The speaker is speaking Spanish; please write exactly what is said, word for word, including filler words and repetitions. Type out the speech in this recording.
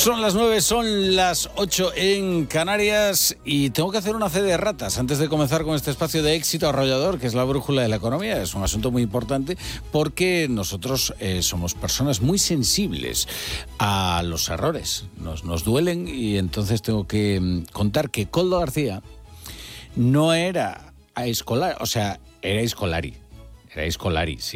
Son las nueve, son las ocho en Canarias y tengo que hacer una fe de ratas antes de comenzar con este espacio de éxito arrollador que es la brújula de la economía. Es un asunto muy importante porque nosotros eh, somos personas muy sensibles a los errores, nos, nos duelen y entonces tengo que mm, contar que Koldo García no era a escolar, o sea, era escolari, era escolari, sí.